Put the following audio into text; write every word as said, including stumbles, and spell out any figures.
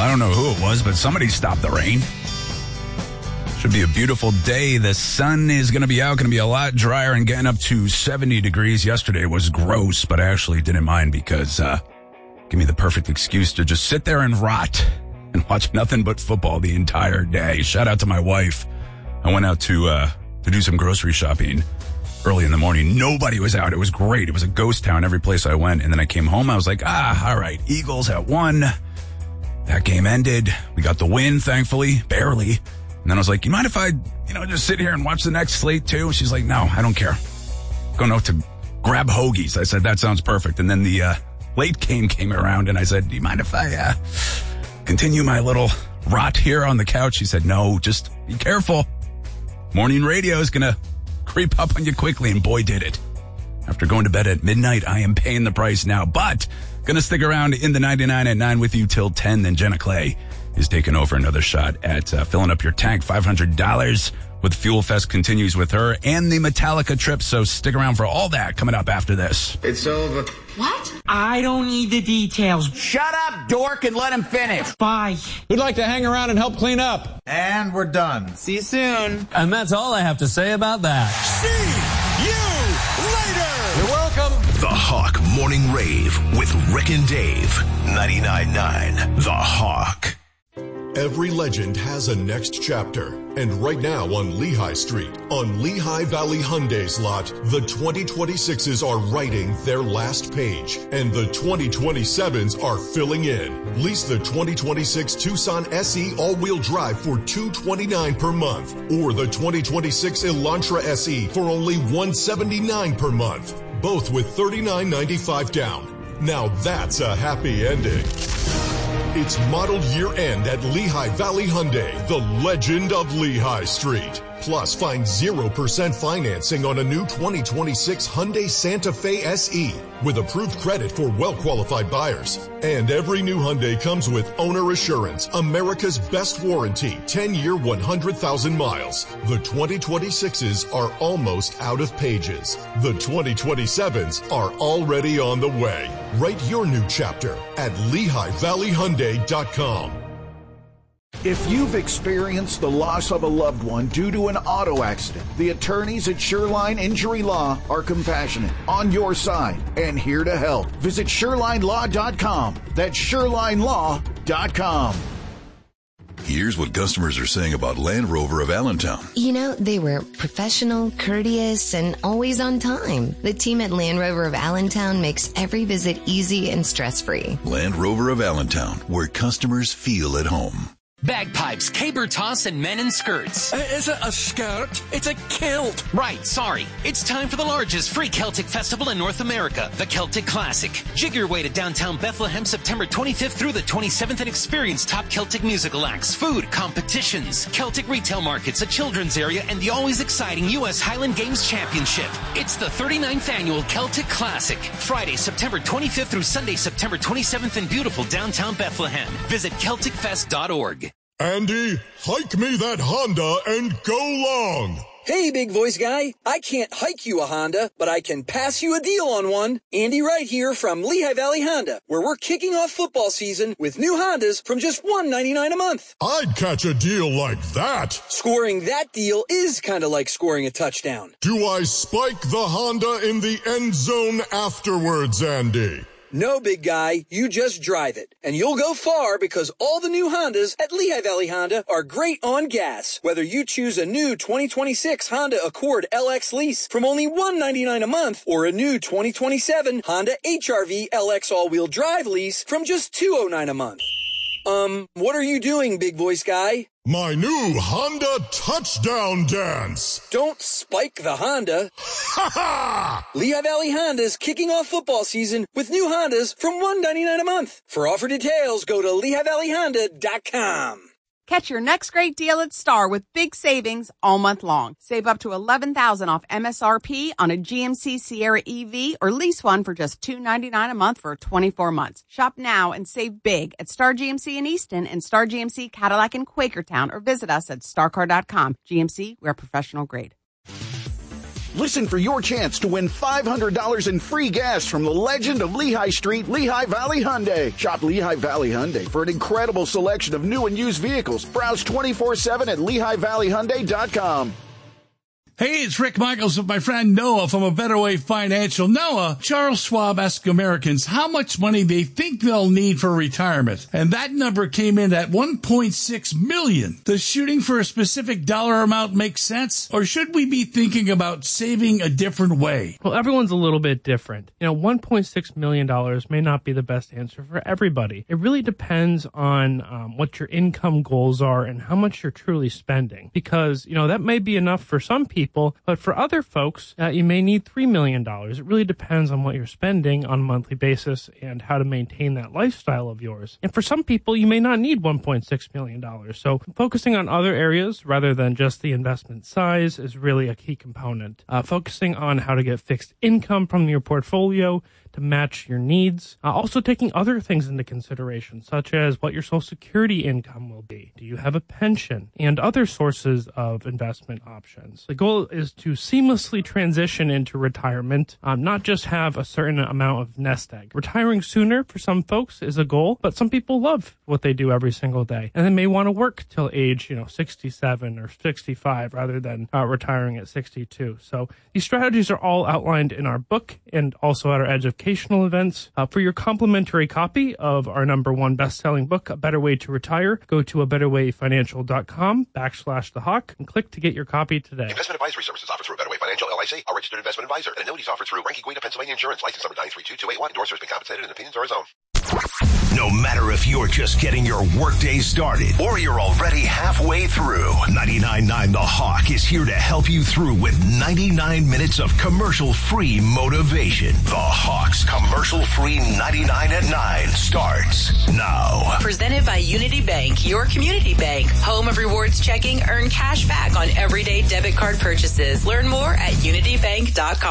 I don't know who it was, but somebody stopped the rain. Should be a beautiful day. The sun is going to be out, going to be a lot drier and getting up to seventy degrees. Yesterday was gross, but I actually didn't mind because uh, give me the perfect excuse to just sit there and rot and watch nothing but football the entire day. Shout out to my wife. I went out to uh, to do some grocery shopping early in the morning. Nobody was out. It was great. It was a ghost town every place I went. And then I came home. I was like, ah, all right, Eagles at one. That game ended. We got the win, thankfully, barely. And then I was like, you mind if I, you know, just sit here and watch the next slate too? And she's like, no, I don't care. Going out to grab hoagies. I said, that sounds perfect. And then the uh, late game came around and I said, do you mind if I uh, continue my little rot here on the couch? She said, no, just be careful. Morning radio is going to creep up on you quickly. And boy, did it. After going to bed at midnight, I am paying the price now. But going to stick around in the ninety-nine at nine with you till ten. Then Jenna Clay is taking over another shot at uh, filling up your tank. five hundred dollars with Fuel Fest continues with her and the Metallica trip. So stick around for all that coming up after this. It's over. What? I don't need the details. Shut up, dork, and let him finish. Bye. Who'd like to hang around and help clean up? And we're done. See you soon. And that's all I have to say about that. See you later. You're welcome. The Hawk Morning Rave with Rick and Dave. ninety-nine point nine The Hawk. Every legend has a next chapter. And right now on Lehigh Street, on Lehigh Valley Hyundai's lot, the twenty twenty-sixes are writing their last page. And the twenty twenty-sevens are filling in. Lease the twenty twenty-six Tucson S E all-wheel drive for two hundred twenty-nine dollars per month. Or the twenty twenty-six Elantra S E for only one hundred seventy-nine dollars per month. Both with thirty-nine ninety-five down. Now that's a happy ending. It's model year end at Lehigh Valley Hyundai, the legend of Lehigh Street. Plus, find zero percent financing on a new twenty twenty-six Hyundai Santa Fe S E with approved credit for well-qualified buyers. And every new Hyundai comes with owner assurance, America's best warranty, ten-year, one hundred thousand miles. The twenty twenty-sixes are almost out of pages. The twenty twenty-sevens are already on the way. Write your new chapter at Lehigh Valley Hyundai dot com. If you've experienced the loss of a loved one due to an auto accident, the attorneys at Shoreline Injury Law are compassionate, on your side, and here to help. Visit shoreline law dot com. That's shoreline law dot com. Here's what customers are saying about Land Rover of Allentown. You know, they were professional, courteous, and always on time. The team at Land Rover of Allentown makes every visit easy and stress-free. Land Rover of Allentown, where customers feel at home. Bagpipes, caber toss, and men in skirts. Uh, is it a skirt? It's a kilt. Right, sorry. It's time for the largest free Celtic festival in North America, the Celtic Classic. Jig your way to downtown Bethlehem September twenty-fifth through the twenty-seventh and experience top Celtic musical acts, food, competitions, Celtic retail markets, a children's area, and the always exciting U S Highland Games Championship. It's the thirty-ninth annual Celtic Classic. Friday, September twenty-fifth through Sunday, September twenty-seventh in beautiful downtown Bethlehem. Visit celtic fest dot org. Andy, hike me that Honda and go long. Hey, big voice guy. I can't hike you a Honda, but I can pass you a deal on one. Andy Wright here from Lehigh Valley Honda, where we're kicking off football season with new Hondas from just one hundred ninety-nine dollars a month. I'd catch a deal like that. Scoring that deal is kind of like scoring a touchdown. Do I spike the Honda in the end zone afterwards, Andy? No, big guy, you just drive it. And you'll go far because all the new Hondas at Lehigh Valley Honda are great on gas. Whether you choose a new twenty twenty-six Honda Accord L X lease from only one hundred ninety-nine dollars a month or a new twenty twenty-seven Honda H R V L X all-wheel drive lease from just two hundred nine dollars a month. Um, what are you doing, big voice guy? My new Honda touchdown dance. Don't spike the Honda. Ha ha! Lehigh Valley Honda's kicking off football season with new Hondas from one hundred ninety-nine dollars a month. For offer details, go to lehigh valley honda dot com. Catch your next great deal at Star with big savings all month long. Save up to eleven thousand dollars off M S R P on a G M C Sierra E V or lease one for just two hundred ninety-nine dollars a month for twenty-four months. Shop now and save big at Star G M C in Easton and Star G M C Cadillac in Quakertown or visit us at star car dot com. G M C, we're professional grade. Listen for your chance to win five hundred dollars in free gas from the legend of Lehigh Street, Lehigh Valley Hyundai. Shop Lehigh Valley Hyundai for an incredible selection of new and used vehicles. Browse twenty-four seven at lehigh valley hyundai dot com. Hey, it's Rick Michaels with my friend Noah from A Better Way Financial. Noah, Charles Schwab asked Americans how much money they think they'll need for retirement. And that number came in at one point six million dollars. Does shooting for a specific dollar amount make sense? Or should we be thinking about saving a different way? Well, everyone's a little bit different. You know, one point six million dollars may not be the best answer for everybody. It really depends on um, what your income goals are and how much you're truly spending. Because, you know, that may be enough for some people. But for other folks, uh, you may need three million dollars. It really depends on what you're spending on a monthly basis and how to maintain that lifestyle of yours. And for some people, you may not need one point six million dollars. So focusing on other areas rather than just the investment size is really a key component. Uh, focusing on how to get fixed income from your portfolio to match your needs. Uh, also taking other things into consideration, such as what your Social Security income will be. Do you have a pension? And other sources of investment options. The goal is to seamlessly transition into retirement, um, not just have a certain amount of nest egg. Retiring sooner for some folks is a goal, but some people love what they do every single day, and they may want to work till age, you know, sixty-seven or sixty-five rather than uh, retiring at sixty-two. So these strategies are all outlined in our book and also at our educational events. Uh, for your complimentary copy of our number one best-selling book, A Better Way to Retire, go to a better way financial dot com backslash the hawk and click to get your copy today. Investment advisory services offered through A Better Way Financial, L I C, a registered investment advisor, and annuities offered through Ranky Guida, Pennsylvania Insurance, license number nine three two two eight one. Endorsers been compensated and opinions are his own. No matter if you're just getting your workday started or you're already halfway through, ninety-nine point nine The Hawk is here to help you through with ninety-nine minutes of commercial-free motivation. The Hawk's commercial-free ninety-nine at nine starts now. Presented by Unity Bank, your community bank. Home of rewards checking. Earn cash back on everyday debit card purchases. Learn more at unity bank dot com.